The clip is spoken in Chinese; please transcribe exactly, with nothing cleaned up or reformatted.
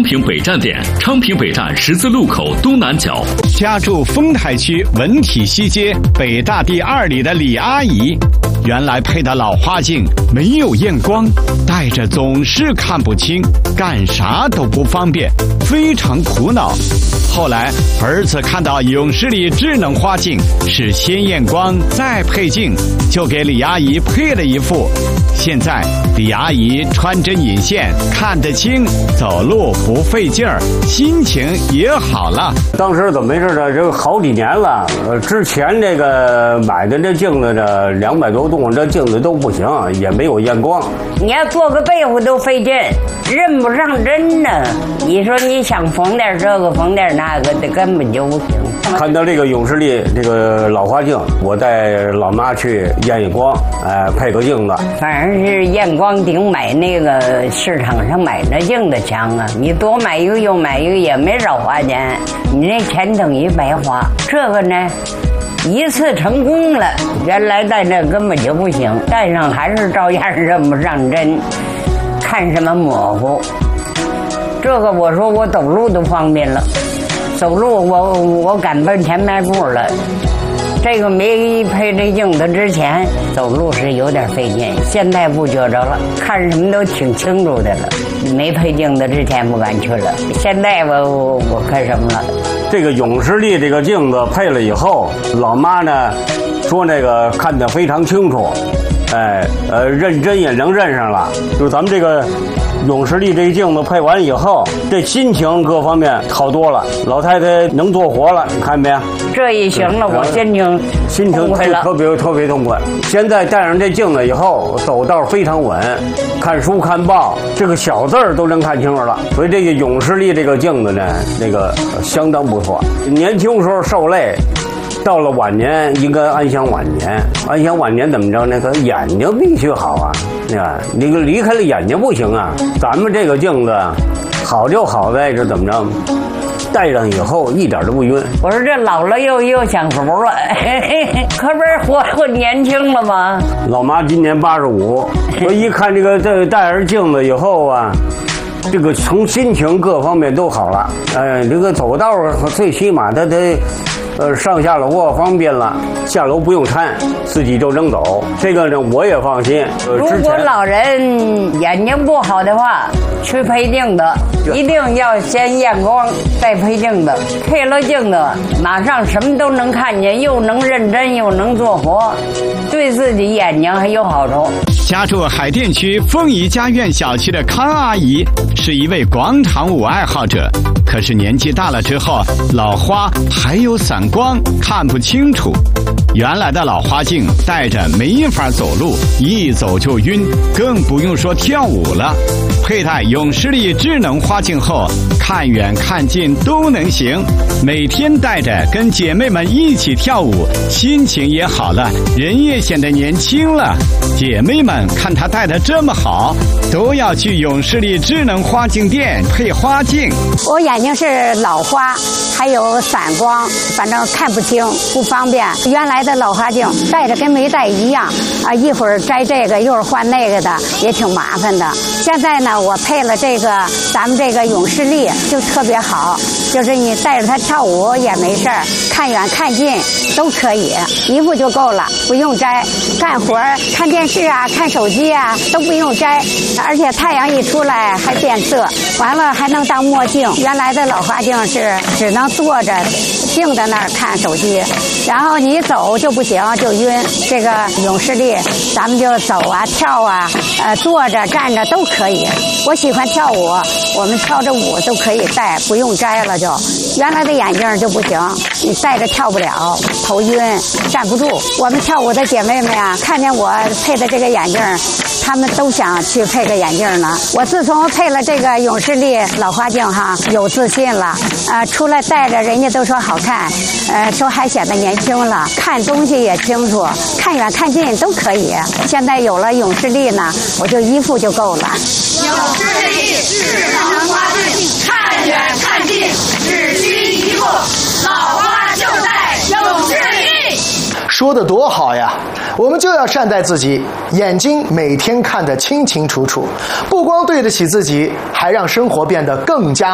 平北站店，昌平北站十字路口东南角。 家住丰台区文体西街北大第二里的李阿姨，原来配的老花镜没有验光，戴着总是看不清，干啥都不方便，非常苦恼。后来儿子看到永视力智能花镜是先验光再配镜，就给李阿姨配了一副。现在李阿姨穿针引线，看得清，走路不费劲儿，心情也好了。 当时怎么回事呢？这个好几年了，呃，之前这个买的这镜子呢，两百多度，这镜子都不行，也没有验光。 你要做个被子都费劲，认不上针呢。你说你想缝点这个缝点那个的，根本就不行。 看到这个永视力这个老花镜，我带老妈去验验光，哎、呃，配个镜子。 反正是验光顶买那个市场上买那镜子强啊！你多买一个又买一个也没少花钱，你那钱等于白花。这个呢，一次成功了，原来戴这根本就不行，戴上还是照样认不上针，看什么模糊。这个我说我走路都方便了，走路我我敢奔前迈步了。这个没配这镜子之前，走路是有点费劲，现在不觉着了，看什么都挺清楚的了。没配镜子之前不敢去了，现在我我我看什么了？ 这个永视力这个镜子配了以后，老妈呢说那个看得非常清楚，哎呃认真也能认上了。就是咱们这个永视力这个镜子配完以后，这心情各方面好多了。老太太能做活了，你看没？ 这一行了，我心情心情特别特别痛快。现在戴上这镜子以后，走道非常稳，看书看报，这个小字儿都能看清楚了。所以这个永视力这个镜子呢，那个相当不错。年轻时候受累，到了晚年应该安享晚年。安享晚年怎么着？那个眼睛必须好啊，对吧？你离开了眼睛不行啊。咱们这个镜子好就好在这怎么着？戴上以后一点都不晕。 我说这老了又又享福了，可不是活活年轻了吗？ 老妈今年八十五，我一看这个这戴上镜子以后啊，这个从心情各方面都好了。哎，这个走道最起码它得。呃，上下楼啊方便了，下楼不用搀，自己就能走。这个呢，我也放心。呃、 如果老人眼睛不好的话，去配镜子，一定要先验光，再配镜子。配了镜子，马上什么都能看见，又能认真，又能做活，对自己眼睛还有好处。 家住海淀区凤仪家苑小区的康阿姨是一位广场舞爱好者，可是年纪大了之后，老花还有散光，看不清楚。原来的老花镜戴着没法走路，一走就晕，更不用说跳舞了。佩戴永视力智能花镜后，看远看近都能行，每天戴着跟姐妹们一起跳舞，心情也好了，人也显得年轻了。姐妹们看她戴得这么好，都要去永视力智能花镜店配花镜。 我眼睛是老花，还有散光，反正看不清，不方便。原来的老花镜戴着跟没戴一样啊，一会儿摘这个，一会儿换那个的，也挺麻烦的。现在呢，我配了这个咱们这个永视力，就特别好，就是你带着它跳舞也没事儿，看远看近都可以，一副就够了，不用摘。干活看电视啊，看手机啊都不用摘，而且太阳一出来还变色，完了还能当墨镜。原来的老花镜是只能坐着静在那儿看手机，然后你走就不行，就晕。这个永视力咱们就走啊跳啊，呃坐着站着都可以。我喜欢跳舞，我们跳着舞都可以戴，不用摘了就。原来的眼镜就不行，你戴着跳不了，头晕站不住。我们跳舞的姐妹们呀，看见我配的这个眼镜，她们都想去配个眼镜呢。我自从配了这个永视力老花镜哈，有自信了，呃，出来戴着人家都说好看，呃，说还显得年轻了，看东西也清楚，看远看近都可以。现在有了永视力呢，我就一副就够了。 永视力智能花镜，看远看近只需一副，老花就戴永视力。 说得多好呀！我们就要善待自己，眼睛每天看得清清楚楚，不光对得起自己，还让生活变得更加